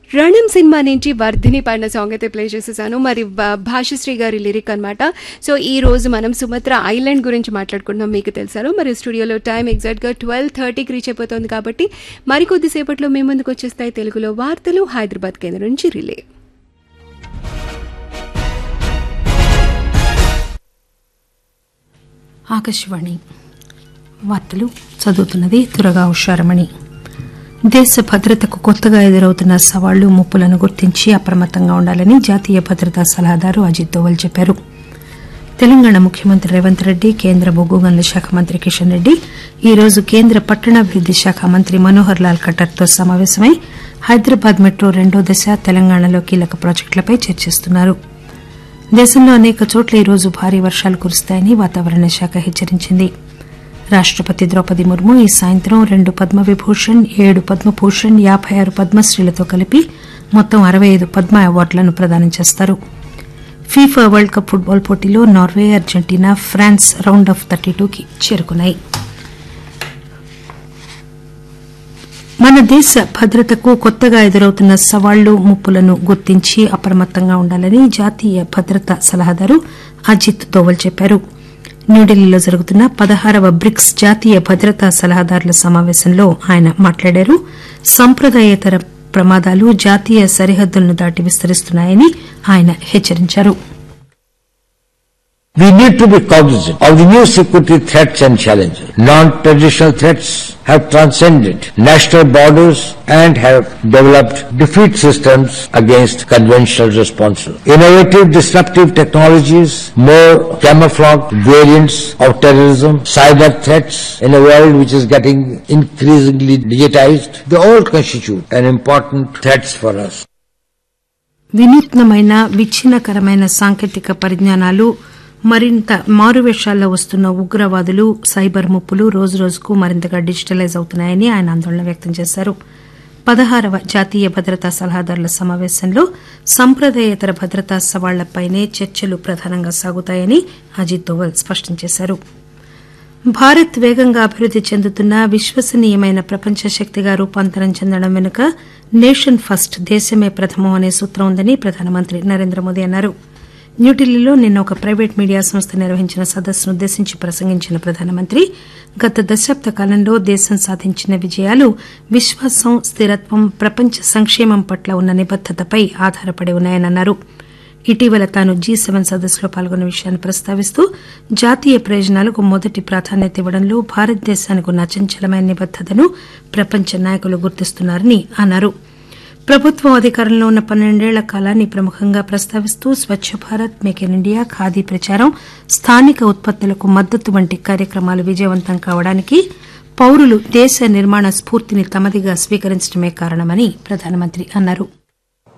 రణం cinema నుంచి వర్ధిని పాడిన song అయితే ప్లే చేసేసాను. మరి భాషశ్రీ గారి లిరిక్ అనమాట. సో ఈ రోజు మనం సుమత్ర ఐలాండ్ గురించి మాట్లాడుకుంటున్నాం, మీకు తెలుసారు. మరి స్టూడియోలో టైం ఎగ్జాక్ట్గా 12:30కి రీచ్ అయిపోతుంది కాబట్టి మరికొద్దిసేపట్లో మీ ముందుకు వచ్చేస్తాయి తెలుగులో వార్తలు హైదరాబాద్ కేంద్రం నుంచి రిలే. ఆకాశవాణి వార్తలు చదువుతున్నది దుర్గా ఉషారమణి. దేశ భద్రతకు కొత్తగా ఎదురవుతున్న సవాళ్లు ముప్పులను గుర్తించి అప్రమత్తంగా ఉండాలని జాతీయ భద్రతా సలహాదారు అజిత్ దోవల్ చెప్పారు. తెలంగాణ ముఖ్యమంత్రి రేవంత్ రెడ్డి, కేంద్ర బొగ్గు గనుల శాఖ మంత్రి కిషన్ రెడ్డి ఈరోజు కేంద్ర పట్టణాభివృద్ది శాఖ మంత్రి మనోహర్ లాల్ ఖట్టర్తో సమావేశమై హైదరాబాద్ మెట్రో 2వ దశ, తెలంగాణలో కీలక ప్రాజెక్టులపై చర్చిస్తున్నారు. దేశంలో అనేక చోట్ల ఈరోజు భారీ వర్షాలు కురుస్తాయని వాతావరణ శాఖ హెచ్చరించింది. రాష్టపతి ద్రౌపది ముర్ము ఈ సాయంత్రం 2 పద్మవిభూషణ్, 7 పద్మభూషణ్, 56 పద్మశ్రీలతో కలిపి మొత్తం 65 పద్మ అవార్డులను ప్రదానం చేస్తారు. ఫీఫా వరల్డ్ కప్ ఫుట్బాల్ పోటీలో Norway, Argentina, France round of 32కి చేరుకున్నాయి. మన దేశ భద్రతకు కొత్తగా ఎదురవుతున్న సవాళ్లు ముప్పులను గుర్తించి అప్రమత్తంగా ఉండాలని జాతీయ భద్రతా సలహాదారు అజిత్ దోవల్ చెప్పారు. న్యూఢిల్లీలో జరుగుతున్న 16వ బ్రిక్స్ జాతీయ భద్రతా సలహాదారుల సమావేశంలో ఆయన మాట్లాడారు. సంప్రదాయేతర ప్రమాదాలు జాతీయ సరిహద్దులను దాటి విస్తరిస్తున్నాయని ఆయన హెచ్చరించారు. We need to be cognizant of the new security threats and challenges. Non-traditional threats have transcended national borders and have developed defeat systems against conventional responses. Innovative disruptive technologies, more camouflaged variants of terrorism, cyber threats in a world which is getting increasingly digitized, they all constitute an important threats for us. వినూత్నమైన విచ్ఛిన్నకరమైన సాంకేతిక పరిజ్ఞానాలు, మరింత మారువేషాల్లో వస్తున్న ఉగ్రవాదులు, cyber ముప్పులు రోజురోజుకు మరింతగా digitalise అవుతున్నాయని ఆయన ఆందోళన వ్యక్తం చేశారు. 16వ జాతీయ భద్రతా సలహాదారుల సమావేశంలో సంప్రదాయేతర భద్రతా సవాళ్లపైనే చర్చలు ప్రధానంగా సాగుతాయని అజిత్ దోవల్ స్పష్టం చేశారు. భారత్ వేగంగా అభివృద్ది చెందుతున్న విశ్వసనీయమైన ప్రపంచ శక్తిగా రూపాంతరం చెందడం వెనుక నేషన్ ఫస్ట్, దేశమే ప్రథమం అనే సూత్రం ఉందని ప్రధానమంత్రి నరేంద్ర మోదీ అన్నారు. న్యూఢిల్లీలో నిన్న ఒక ప్రైవేట్ మీడియా సంస్థ నిర్వహించిన సదస్సును ఉద్దేశించి ప్రసంగించిన ప్రధానమంత్రి గత దశాబ్ద కాలంలో దేశం సాధించిన విజయాలు విశ్వాసం, స్థిరత్వం, ప్రపంచ సంక్షేమం పట్ల ఉన్న నిబద్దతపై ఆధారపడి ఉన్నాయని అన్నారు. ఇటీవల తాను G7 సదస్సులో పాల్గొన్న విషయాన్ని ప్రస్తావిస్తూ జాతీయ ప్రయోజనాలకు మొదటి ప్రాధాన్యత ఇవ్వడంలో భారతదేశానికి ఉన్న అచంచలమైన నిబద్దతను ప్రపంచ నాయకులు గుర్తిస్తున్నారని అన్నారు. ప్రభుత్వం అధికారంలో ఉన్న 12 ఏళ్ల కాలాన్ని ప్రముఖంగా ప్రస్తావిస్తూ Swachh Bharat, make in India, khadi ప్రచారం, స్థానిక ఉత్పత్తులకు మద్దతు వంటి కార్యక్రమాలు విజయవంతం కావడానికి పౌరులు దేశ నిర్మాణ స్ఫూర్తిని తమదిగా స్వీకరించడమే కారణమని ప్రధానమంత్రి అన్నారు.